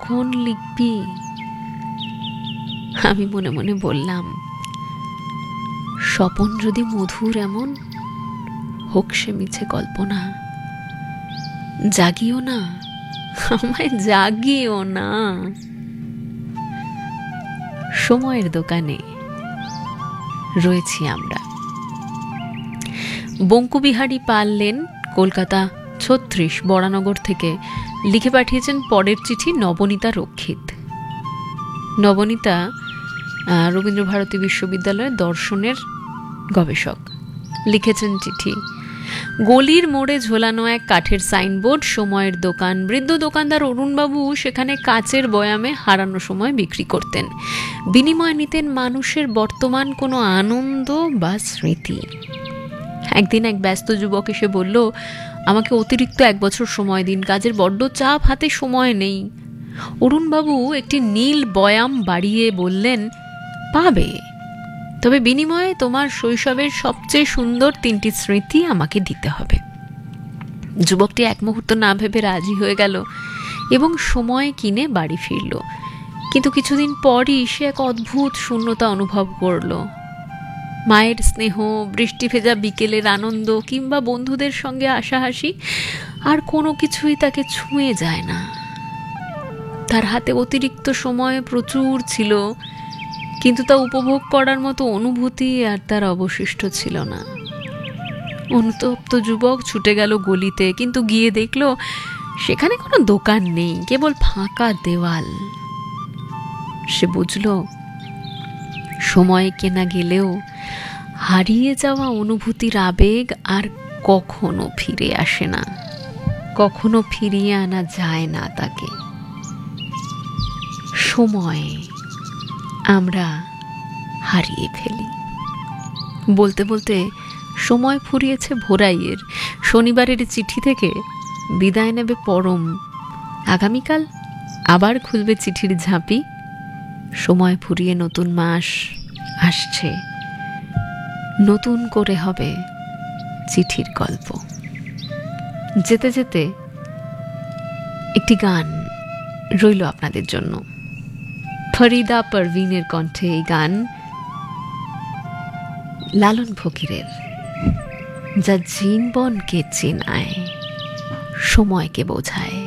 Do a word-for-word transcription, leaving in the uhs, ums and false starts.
কখন লিখবি? আমি মনে মনে বললাম, স্বপন যদি মধুর এমন, হোক সে মিছে কল্পনা। জাগিও না, আমায় জাগিও না। সময়ের দোকানে রয়েছি আমরা। বঙ্কুবিহারী পাল লেন, কলকাতা ছত্রিশ, বরানগর থেকে লিখে পাঠিয়েছেন পরের চিঠি নবনীতা রক্ষিত। নবনীতা রবীন্দ্রভারতী বিশ্ববিদ্যালয়ের দর্শনের গবেষক। লিখেছেন চিঠি, গলির মোড়ে ঝোলানো এক কাঠের সাইনবোর্ড, সময়ের দোকান। বৃদ্ধ দোকানদার অরুণবাবু সেখানে কাচের বয়ামে হারানো সময় বিক্রি করতেন। বিনিময় নিতেন মানুষের বর্তমান কোনো আনন্দ বা স্মৃতি। একদিন এক ব্যস্ত যুবক এসে বলল, আমাকে অতিরিক্ত এক বছর সময় দিন, কাজের বড্ড চাপ, হাতে সময় নেই। অরুণবাবু একটি নীল বয়াম বাড়িয়ে বললেন, পাবে, তবে বিনিময়ে তোমার শৈশবের সবচেয়ে সুন্দর তিনটি স্মৃতি আমাকে দিতে হবে। যুবকটি এক মুহূর্ত না ভেবে রাজি হয়ে গেল এবং সময় কিনে বাড়ি ফিরল। কিন্তু কিছুদিন পরই সে এক অদ্ভুত শূন্যতা অনুভব করল। মায়ের স্নেহ, বৃষ্টি ভেজা বিকেলের আনন্দ কিংবা বন্ধুদের সঙ্গে হাসাহাসি আর কোনো কিছুই তাকে ছুঁয়ে যায় না। তার হাতে অতিরিক্ত সময় প্রচুর ছিল, কিন্তু তা উপভোগ করার মতো অনুভূতি আর তার অবশিষ্ট ছিল না। অনুতপ্ত যুবক ছুটে গেল গলিতে, কিন্তু গিয়ে দেখল সেখানে কোনো দোকান নেই, কেবল ফাঁকা দেওয়াল। সে বুঝল, সময় কেনা গেলেও হারিয়ে যাওয়া অনুভূতির আবেগ আর কখনো ফিরে আসে না, কখনো ফিরিয়ে আনা যায় না তাকে। সময় আমরা হারিয়ে ফেলি। বলতে বলতে সময় ফুরিয়েছে ভোরাইয়ের। শনিবারের চিঠি থেকে বিদায় নেবে পরম। আগামীকাল আবার খুলবে চিঠির ঝাঁপি। সময় ফুরিয়ে নতুন মাস আসছে, নতুন করে হবে চিঠির গল্প। যেতে যেতে একটি গান রইল আপনাদের জন্য। ফরিদা পারভিনের কণ্ঠে এই গান, লালন ফকিরের, যা জীবনকে চেনায়, সময়কে বোঝায়।